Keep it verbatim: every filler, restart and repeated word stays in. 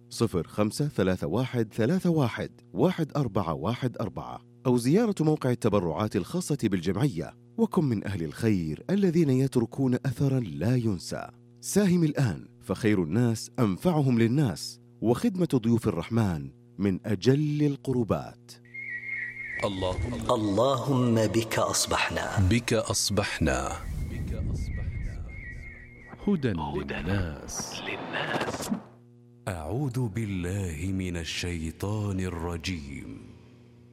صفر خمسة ثلاثة واحد ثلاثة واحد واحد أربعة واحد أربعة، أو زيارة موقع التبرعات الخاصة بالجمعية. وكن من أهل الخير الذين يتركون أثراً لا ينسى. ساهم الآن، فخير الناس أنفعهم للناس، وخدمة ضيوف الرحمن من أجل القربات. اللهم اللهم بك أصبحنا بك أصبحنا هدى للناس. أعوذ بالله من الشيطان الرجيم.